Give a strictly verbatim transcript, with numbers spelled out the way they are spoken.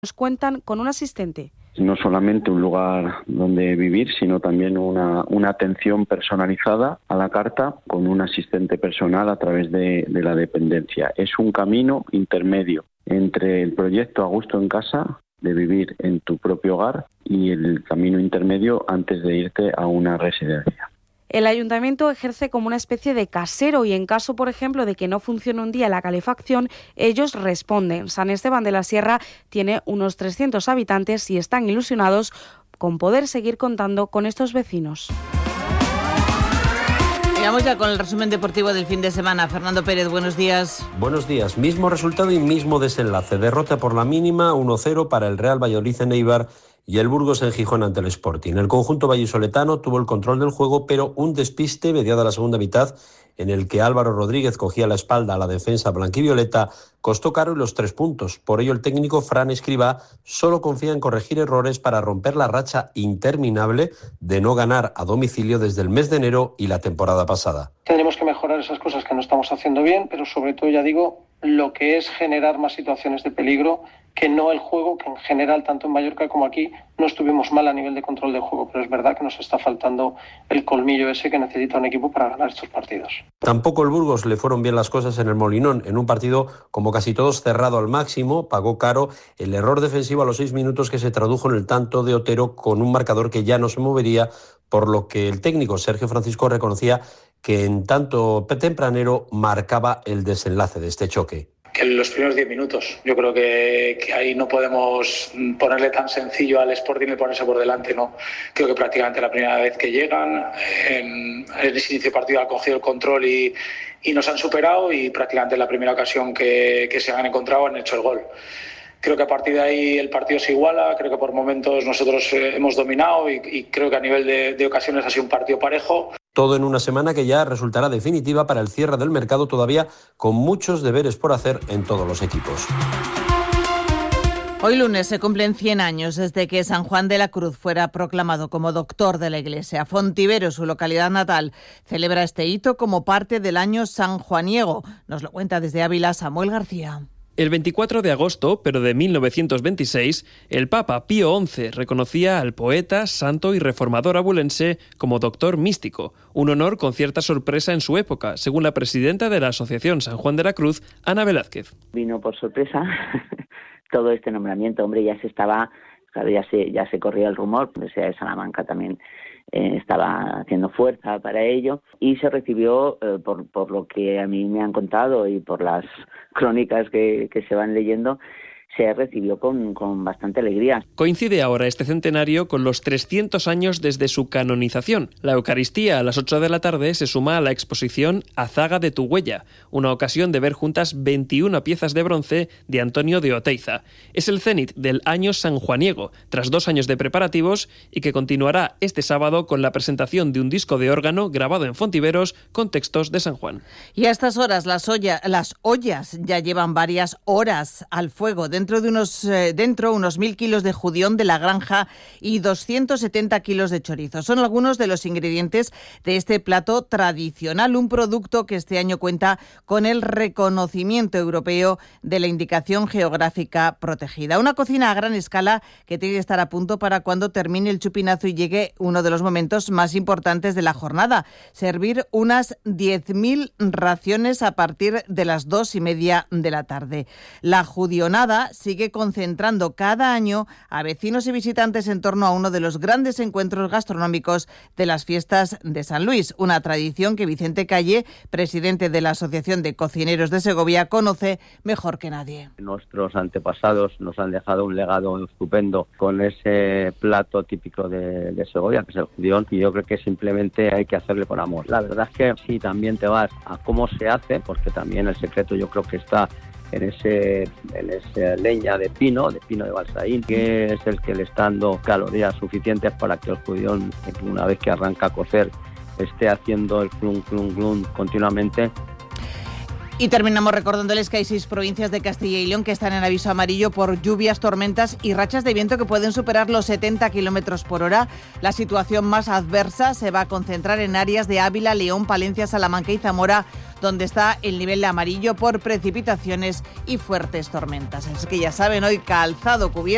cuentan con un asistente. No solamente un lugar donde vivir, sino también una, una atención personalizada a la carta con un asistente personal a través de, de la dependencia. Es un camino intermedio entre el proyecto A Gusto en Casa, de vivir en tu propio hogar, y el camino intermedio antes de irte a una residencia. El ayuntamiento ejerce como una especie de casero y en caso, por ejemplo, de que no funcione un día la calefacción, ellos responden. San Esteban de la Sierra tiene unos trescientos habitantes y están ilusionados con poder seguir contando con estos vecinos. Vamos ya con el resumen deportivo del fin de semana. Fernando Pérez, buenos días. Buenos días. Mismo resultado y mismo desenlace. Derrota por la mínima, uno cero para el Real Valladolid en Eibar y el Burgos en Gijón ante el Sporting. El conjunto vallisoletano tuvo el control del juego, pero un despiste mediada la segunda mitad, en el que Álvaro Rodríguez cogía la espalda a la defensa blanquivioleta, costó caro y los tres puntos. Por ello, el técnico Fran Escribá solo confía en corregir errores para romper la racha interminable de no ganar a domicilio desde el mes de enero y la temporada pasada. Tendremos que mejorar esas cosas que no estamos haciendo bien, pero sobre todo, ya digo, lo que es generar más situaciones de peligro, que no el juego, que en general, tanto en Mallorca como aquí, no estuvimos mal a nivel de control de juego, pero es verdad que nos está faltando el colmillo ese que necesita un equipo para ganar estos partidos. Tampoco el Burgos le fueron bien las cosas en el Molinón, en un partido como casi todos cerrado al máximo. Pagó caro el error defensivo a los seis minutos que se tradujo en el tanto de Otero con un marcador que ya no se movería, por lo que el técnico Sergio Francisco reconocía que en tanto tempranero marcaba el desenlace de este choque. Que en los primeros diez minutos, yo creo que, que ahí no podemos ponerle tan sencillo al Sporting el ponerse por delante, ¿no? Creo que prácticamente la primera vez que llegan, en, en ese inicio de partido han cogido el control y, y nos han superado, y prácticamente en la primera ocasión que, que se han encontrado han hecho el gol. Creo que a partir de ahí el partido se iguala, creo que por momentos nosotros hemos dominado y, y creo que a nivel de, de ocasiones ha sido un partido parejo. Todo en una semana que ya resultará definitiva para el cierre del mercado, todavía con muchos deberes por hacer en todos los equipos. Hoy lunes se cumplen cien años desde que San Juan de la Cruz fuera proclamado como doctor de la Iglesia. Fontivero, su localidad natal, celebra este hito como parte del año sanjuaniego. Nos lo cuenta desde Ávila Samuel García. El veinticuatro de agosto, pero de mil novecientos veintiséis, el Papa Pío once reconocía al poeta, santo y reformador abulense como doctor místico, un honor con cierta sorpresa en su época, según la presidenta de la Asociación San Juan de la Cruz, Ana Velázquez. Vino por sorpresa todo este nombramiento, hombre, ya se estaba, claro, ya se, ya se corría el rumor, la Universidad de Salamanca también eh, estaba haciendo fuerza para ello, y se recibió, eh, por, por lo que a mí me han contado y por las crónicas que, que se van leyendo, se recibió con, con bastante alegría. Coincide ahora este centenario con los trescientos años desde su canonización. La Eucaristía a las ocho de la tarde se suma a la exposición Azaga de tu huella, una ocasión de ver juntas veintiuna piezas de bronce de Antonio de Oteiza. Es el cenit del año sanjuaniego, tras dos años de preparativos, y que continuará este sábado con la presentación de un disco de órgano grabado en Fontiveros con textos de San Juan. Y a estas horas las, olla, las ollas ya llevan varias horas al fuego. Dentro de unos, eh, dentro unos mil kilos de judión de la granja y doscientos setenta kilos de chorizo. Son algunos de los ingredientes de este plato tradicional, un producto que este año cuenta con el reconocimiento europeo de la indicación geográfica protegida. Una cocina a gran escala que tiene que estar a punto para cuando termine el chupinazo y llegue uno de los momentos más importantes de la jornada: servir unas diez mil raciones a partir de las dos y media de la tarde. La judionada sigue concentrando cada año a vecinos y visitantes en torno a uno de los grandes encuentros gastronómicos de las fiestas de San Luis, una tradición que Vicente Calle, presidente de la Asociación de Cocineros de Segovia, conoce mejor que nadie. Nuestros antepasados nos han dejado un legado estupendo con ese plato típico de, de Segovia, que es el judión, y yo creo que simplemente hay que hacerle con amor. La verdad es que si también te vas a cómo se hace, porque también el secreto yo creo que está en ese en esa leña de pino, de pino de balsaín, que es el que le está dando calorías suficientes para que el judión, una vez que arranca a cocer, esté haciendo el clum, clum, clum continuamente. Y terminamos recordándoles que hay seis provincias de Castilla y León que están en aviso amarillo por lluvias, tormentas y rachas de viento que pueden superar los setenta kilómetros por hora. La situación más adversa se va a concentrar en áreas de Ávila, León, Palencia, Salamanca y Zamora, donde está el nivel de amarillo por precipitaciones y fuertes tormentas. Es que ya saben, hoy calzado cubierto.